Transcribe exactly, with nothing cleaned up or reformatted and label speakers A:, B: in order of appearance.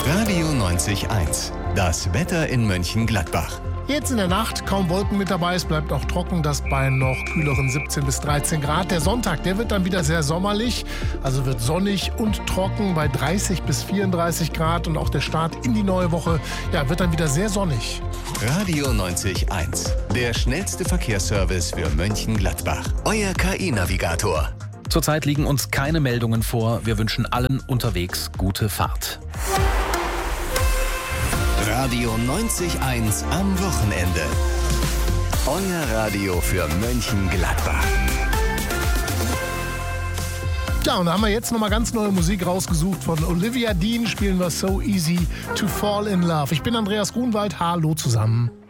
A: Radio neunzig eins. Das Wetter in Mönchengladbach.
B: Jetzt in der Nacht kaum Wolken mit dabei, es bleibt auch trocken, das bei noch kühleren siebzehn bis dreizehn Grad. Der Sonntag, der wird dann wieder sehr sommerlich, also wird sonnig und trocken bei dreißig bis vierunddreißig Grad und auch der Start in die neue Woche, ja, wird dann wieder sehr sonnig.
A: Radio neunzig eins, der schnellste Verkehrsservice für Mönchengladbach. Euer K I-Navigator.
C: Zurzeit liegen uns keine Meldungen vor. Wir wünschen allen unterwegs gute Fahrt.
A: Radio neunzig eins am Wochenende. Euer Radio für Mönchengladbach.
B: Ja, und da haben wir jetzt nochmal ganz neue Musik rausgesucht. Von Olivia Dean spielen wir So Easy to Fall in Love. Ich bin Andreas Grunwald. Hallo zusammen.